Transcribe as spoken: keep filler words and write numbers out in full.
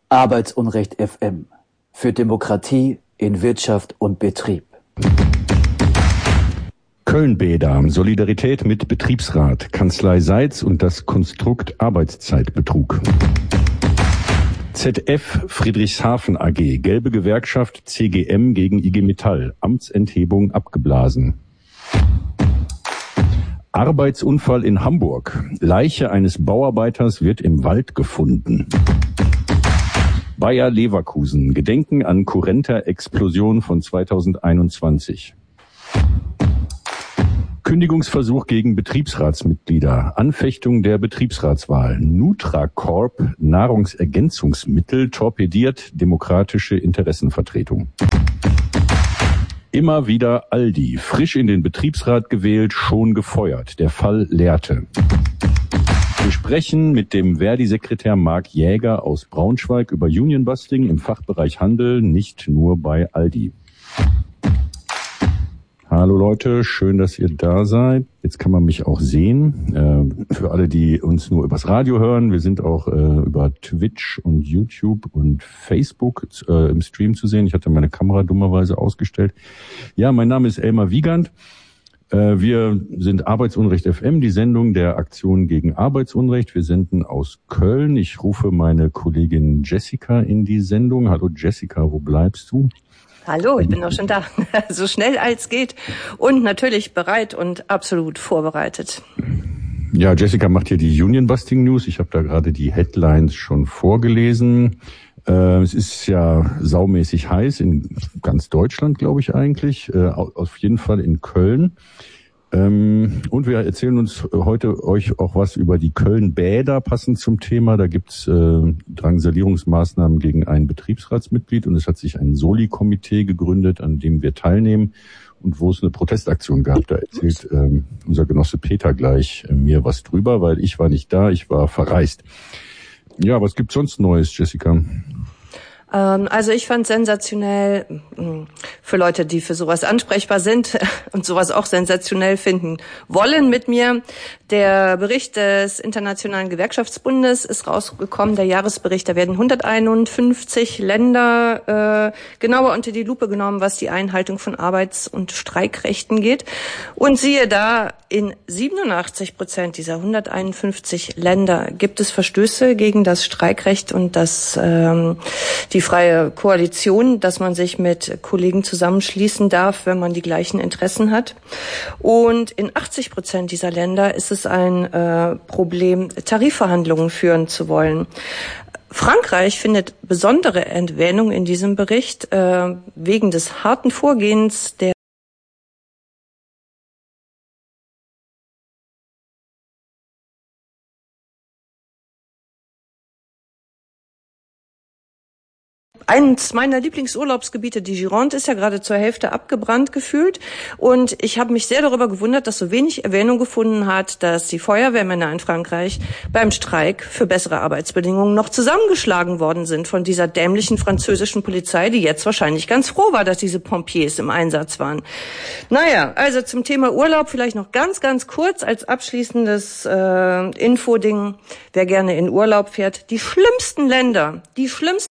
Arbeitsunrecht F M für Demokratie in Wirtschaft und Betrieb. Köln-Bäder, Solidarität mit Betriebsrat, Kanzlei Seitz und das Konstrukt Arbeitszeitbetrug. Z F Friedrichshafen A G, gelbe Gewerkschaft C G M gegen I G Metall, Amtsenthebung abgeblasen. Arbeitsunfall in Hamburg, Leiche eines Bauarbeiters wird im Wald gefunden. Bayer Leverkusen, Gedenken an Currenta-Explosion von zweitausendeinundzwanzig. Kündigungsversuch gegen Betriebsratsmitglieder, Anfechtung der Betriebsratswahl, Nutracorp, Nahrungsergänzungsmittel, torpediert demokratische Interessenvertretung. Immer wieder Aldi, frisch in den Betriebsrat gewählt, schon gefeuert. Der Fall Lehrte. Wir sprechen mit dem Verdi-Sekretär Marc Jäger aus Braunschweig über Unionbusting im Fachbereich Handel, nicht nur bei Aldi. Hallo Leute, schön, dass ihr da seid. Jetzt kann man mich auch sehen. Äh, für alle, die uns nur übers Radio hören, wir sind auch äh, über Twitch und YouTube und Facebook äh, im Stream zu sehen. Ich hatte meine Kamera dummerweise ausgestellt. Ja, mein Name ist Elmar Wiegand. Äh, wir sind Arbeitsunrecht F M, die Sendung der Aktion gegen Arbeitsunrecht. Wir senden aus Köln. Ich rufe meine Kollegin Jessica in die Sendung. Hallo Jessica, wo bleibst du? Hallo, ich bin auch schon da. So schnell als geht und natürlich bereit und absolut vorbereitet. Ja, Jessica macht hier die Union Busting News. Ich habe da gerade die Headlines schon vorgelesen. Äh, es ist ja saumäßig heiß in ganz Deutschland, glaube ich eigentlich. Äh, auf jeden Fall in Köln. Ähm, und wir erzählen uns heute euch auch was über die Köln-Bäder passend zum Thema. Da gibt's äh, Drangsalierungsmaßnahmen gegen ein Betriebsratsmitglied und es hat sich ein Soli-Komitee gegründet, an dem wir teilnehmen und wo es eine Protestaktion gab. Da erzählt ähm, unser Genosse Peter gleich äh, mir was drüber, weil ich war nicht da, ich war verreist. Ja, was gibt's sonst Neues, Jessica? Also ich fand sensationell, für Leute, die für sowas ansprechbar sind und sowas auch sensationell finden wollen mit mir, der Bericht des Internationalen Gewerkschaftsbundes ist rausgekommen, der Jahresbericht. Da werden hunderteinundfünfzig Länder äh, genauer unter die Lupe genommen, was die Einhaltung von Arbeits- und Streikrechten geht. Und siehe da, in siebenundachtzig Prozent dieser hunderteinundfünfzig Länder gibt es Verstöße gegen das Streikrecht und das ähm, die freie Koalition, dass man sich mit Kollegen zusammenschließen darf, wenn man die gleichen Interessen hat. Und in achtzig Prozent dieser Länder ist es ein äh, Problem, Tarifverhandlungen führen zu wollen. Frankreich findet besondere Erwähnung in diesem Bericht äh, wegen des harten Vorgehens der Eins meiner Lieblingsurlaubsgebiete, die Gironde, ist ja gerade zur Hälfte abgebrannt gefühlt. Und ich habe mich sehr darüber gewundert, dass so wenig Erwähnung gefunden hat, dass die Feuerwehrmänner in Frankreich beim Streik für bessere Arbeitsbedingungen noch zusammengeschlagen worden sind von dieser dämlichen französischen Polizei, die jetzt wahrscheinlich ganz froh war, dass diese Pompiers im Einsatz waren. Naja, also zum Thema Urlaub vielleicht noch ganz, ganz kurz als abschließendes äh, Infoding. Wer gerne in Urlaub fährt, die schlimmsten Länder, die schlimmsten